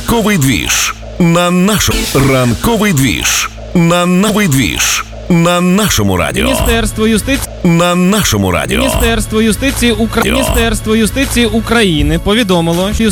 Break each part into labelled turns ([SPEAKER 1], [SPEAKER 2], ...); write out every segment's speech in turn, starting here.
[SPEAKER 1] Ранковий двіж на нашому ранковий двіж на новий двіж на нашому радіо.
[SPEAKER 2] Міністерство юстиції
[SPEAKER 1] На нашому радіо.
[SPEAKER 2] Міністерство юстиції України повідомило, що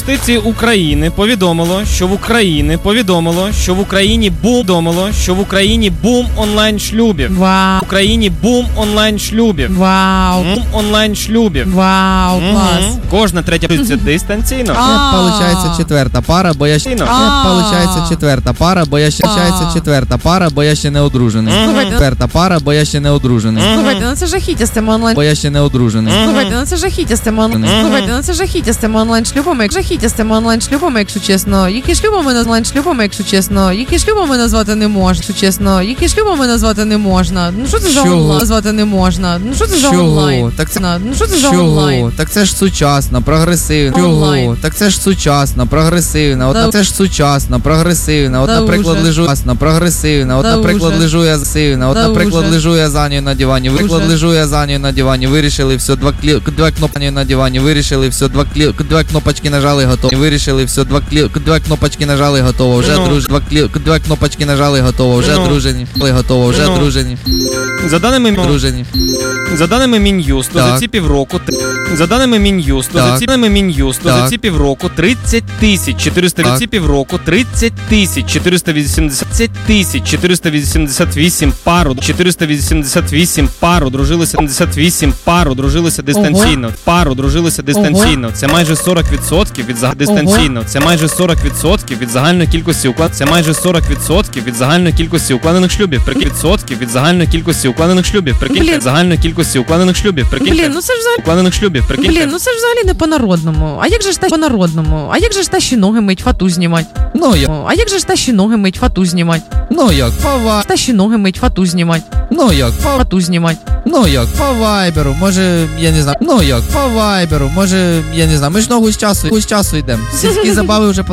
[SPEAKER 2] в Україні бум онлайн шлюбів.
[SPEAKER 3] Вау.
[SPEAKER 2] В Україні бум онлайн шлюбів.
[SPEAKER 3] Вау.
[SPEAKER 2] Бум онлайн шлюбів.
[SPEAKER 3] Вау, клас.
[SPEAKER 2] Кожна третя вчиться дистанційно.
[SPEAKER 4] Получається четверта пара, бо я ще получається четверта пара, бо я ще четверта пара, бо я ще не одружений. Четверта пара, бо я ще не одружений.
[SPEAKER 3] Слухайте, ну це жахіття з цими онлайн.
[SPEAKER 4] Бо я ще не одружений.
[SPEAKER 3] Слухайте, ну це жахіття з цими онлайн. Слухайте, ну це жахіття з цими онлайн шлюбами. Жахіття з цими онлайн шлюбами, якщо чесно. Які шлюбами онлайн шлюбами, якщо чесно. Які шлюбами назвати не можна, якщо чесно. Які шлюбами назвати не можна. Ну що це за онлайн назвати не можна? Ну що це за онлайн?
[SPEAKER 4] Так це
[SPEAKER 3] Ну що це за онлайн?
[SPEAKER 4] Так це ж сучасно, прогресивно.
[SPEAKER 3] Онлайн.
[SPEAKER 4] Так це ж сучасно, прогресивно. От це ж сучасно, прогресивно. От, наприклад, лежу прогресивно. От, наприклад, лежу я сильно. От, наприклад, лежу я за нею на дивані. Лежу я за нею на дивані. Вирішили все, два кнопки на дивані. Вирішили все, два кнопочки нажали, готово. Вирішили все, два кнопочки нажали, готово. Вже дружені. Два кнопочки нажали, готово. Вже дружені. Готово, вже дружені.
[SPEAKER 2] За даними
[SPEAKER 4] Дружені.
[SPEAKER 2] За даними Мін'юсту, за ці півроку, за даними Мін'юсту, за ці півроку 30 тисяч 488 пар одружилися дистанційно. Це майже 40% від дистанційно. Це майже 40% від загальної кількості укладених. Це майже 40% від загальної кількості укладених шлюбів. Відсотків від загальної кількості укладених шлюбів. Загальної кількості укладених шлюбів.
[SPEAKER 3] Блін, ну це ж взагалі
[SPEAKER 2] укладених шлюбів.
[SPEAKER 3] Блін, ну це ж взагалі не по-народному. А як же ж та по-народному? А як же ж та ще ноги мить, фату знімать?
[SPEAKER 4] Ну як?
[SPEAKER 3] А як же ж та ще ноги мить, фату знімать?
[SPEAKER 4] Ну як?
[SPEAKER 3] Та ще ноги мить, фату знімать?
[SPEAKER 4] Ну як?
[SPEAKER 3] Фату знімать?
[SPEAKER 4] Ну як? По вайберу, може, я не знаю. Ну як? По вайберу, може, я не знаю. Ми ж ногу з часу йдемо. Сільські забави вже